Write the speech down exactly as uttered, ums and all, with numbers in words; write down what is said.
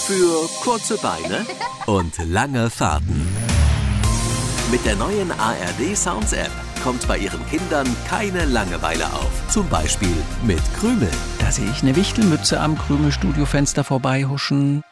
Für kurze Beine und lange Fahrten. Mit der neuen A R D Sounds App kommt bei Ihren Kindern keine Langeweile auf. Zum Beispiel mit Krümel. Da sehe ich eine Wichtelmütze am Krümelstudiofenster vorbeihuschen.